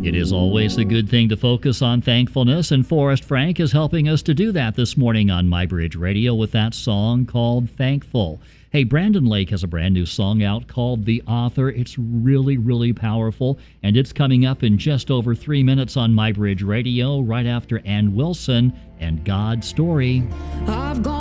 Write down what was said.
It is always a good thing to focus on thankfulness, and Forrest Frank is helping us to do that this morning on MyBridge Radio with that song called Thankful. Hey, Brandon Lake has a brand new song out called The Author. It's really, really powerful, and it's coming up in just over 3 minutes on MyBridge Radio right after Ann Wilson and God's Story. I've gone